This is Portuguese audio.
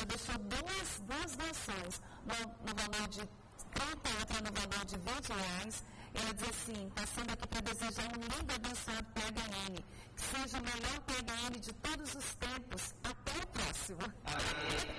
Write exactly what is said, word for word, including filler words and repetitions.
deixou duas, duas doações, no, no valor de trinta e outra no valor de vinte reais. Ela diz assim, passando aqui para desejar um lindo e abençoado P H N, que seja o melhor P H N de todos os tempos